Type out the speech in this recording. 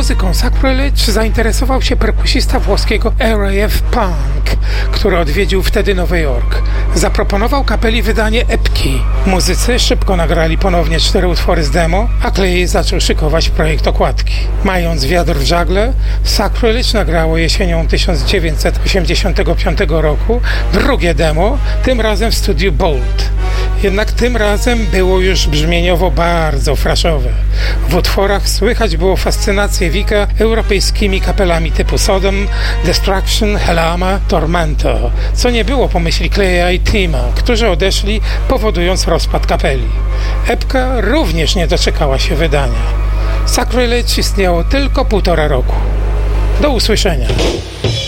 Muzyką Sacrilege zainteresował się perkusista włoskiego RAF Punk, który odwiedził wtedy Nowy Jork. Zaproponował kapeli wydanie epki. Muzycy szybko nagrali ponownie 4 utwory z demo, a Clay zaczął szykować projekt okładki. Mając wiatr w żagle, Sacrilege nagrało jesienią 1985 roku drugie demo, tym razem w studiu Bolt. Jednak tym razem było już brzmieniowo bardzo fraszowe. W utworach słychać było fascynację Vicka europejskimi kapelami typu Sodom, Destruction, Helama, Tormento, co nie było po myśli Claya i Tima, którzy odeszli, powodując rozpad kapeli. Epka również nie doczekała się wydania. Sacrilege istniało tylko 1,5 roku. Do usłyszenia.